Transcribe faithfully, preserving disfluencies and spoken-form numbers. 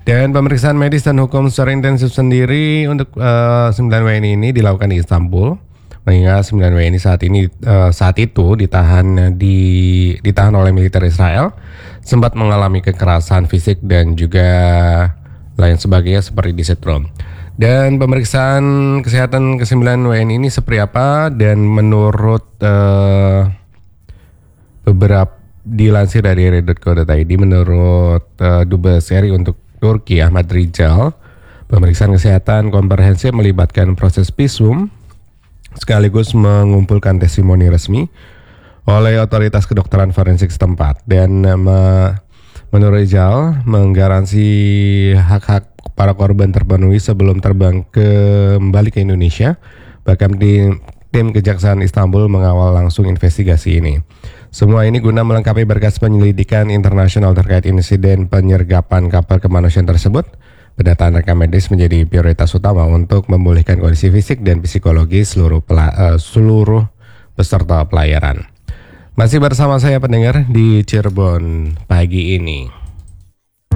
Dan pemeriksaan medis dan hukum secara intensif sendiri untuk uh, sembilan W N I ini dilakukan di Istanbul. Mengingat sembilan W N I saat ini uh, saat itu ditahan di ditahan oleh militer Israel, sempat mengalami kekerasan fisik dan juga lain sebagainya seperti disetrum. Dan pemeriksaan kesehatan kesembilan W N I ini seperti apa, dan menurut uh, beberapa dilansir dari r i dot co dot i d, menurut uh, Dubes R I untuk Turki Ahmad Rijal, pemeriksaan kesehatan komprehensif melibatkan proses visum sekaligus mengumpulkan testimoni resmi oleh otoritas kedokteran forensik setempat, dan uh, menurut Rijal menggaransi hak-hak para korban terpenuhi sebelum terbang kembali ke Indonesia. Bahkan di tim Kejaksaan Istanbul mengawal langsung investigasi ini. Semua ini guna melengkapi berkas penyelidikan internasional terkait insiden penyergapan kapal kemanusiaan tersebut. Pendataan rekam medis menjadi prioritas utama untuk memulihkan kondisi fisik dan psikologi seluruh pela- uh, seluruh peserta pelayaran. Masih bersama saya pendengar di Cirebon pagi ini.